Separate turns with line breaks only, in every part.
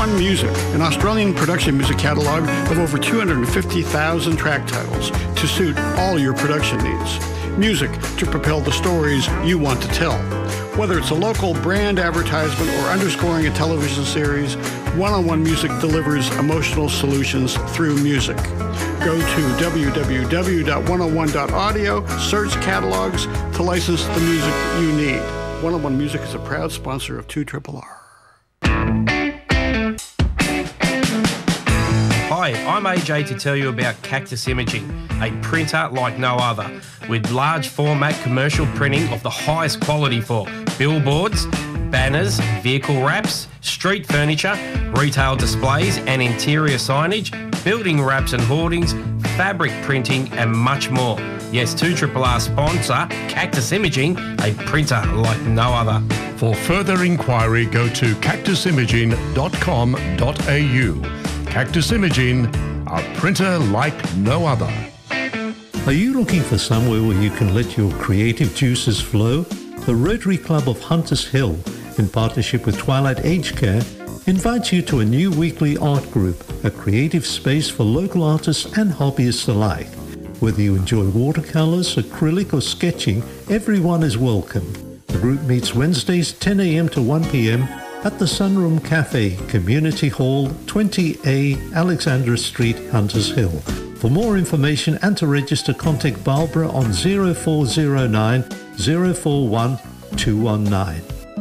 101 Music, an Australian production music catalogue of over 250,000 track titles to suit all your production needs. Music to propel the stories you want to tell. Whether it's a local brand advertisement or underscoring a television series, 101 Music delivers emotional solutions through music. Go to www.101.audio, search catalogs to license the music you need. 101 Music is a proud sponsor of 2RRR.
Hi, I'm AJ to tell you about Cactus Imaging, a printer like no other, with large format commercial printing of the highest quality for billboards, banners, vehicle wraps, street furniture, retail displays and interior signage, building wraps and hoardings, fabric printing and much more. Yes, 2RRR sponsor, Cactus Imaging, a printer like no other.
For further inquiry, go to cactusimaging.com.au. Cactus Imaging, a printer like no other.
Are you looking for somewhere where you can let your creative juices flow? The Rotary Club of Hunters Hill, in partnership with Twilight Aged Care, invites you to a new weekly art group, a creative space for local artists and hobbyists alike. Whether you enjoy watercolours, acrylic or sketching, everyone is welcome. The group meets Wednesdays 10 a.m. to 1 p.m. at the Sunroom Cafe, Community Hall, 20A, Alexandra Street, Hunters Hill. For more information and to register, contact Barbara on 0409 041 219.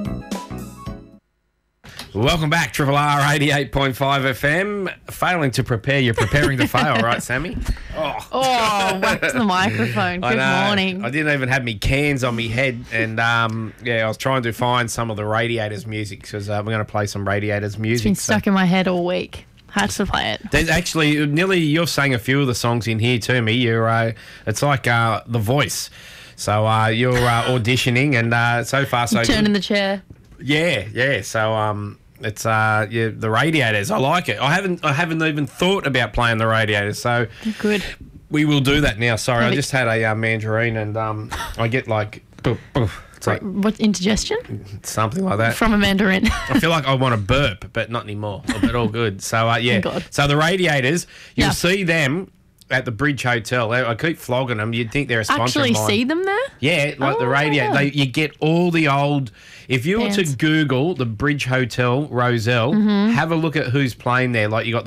Welcome back, RRR 88.5 FM. Failing to prepare, you're preparing to fail, right, Sammy?
Oh, whacked the microphone. Good morning.
I didn't even have me cans on me head, and I was trying to find some of the Radiators music because we're going to play some Radiators music.
It's been stuck in my head all week. Had to play it.
There's actually you've sang a few of the songs in here to me. It's like The Voice. So you're auditioning, and so far so
good. Turning the chair.
Yeah. So it's the Radiators. I like it. I haven't even thought about playing the Radiators. So
good.
We will do that now. Sorry, I just had a mandarin, and I get like. It's like
what, indigestion?
Something like that.
From a mandarin.
I feel like I want to burp, but not anymore. But all good. So, So the Radiators, you'll see them at the Bridge Hotel. I keep flogging them. You'd think they're a sponsor of mine.
Actually see them there?
Yeah, like the Radiator. You get all the old... If you were to Google the Bridge Hotel, Rozelle, have a look at who's playing there. Like you got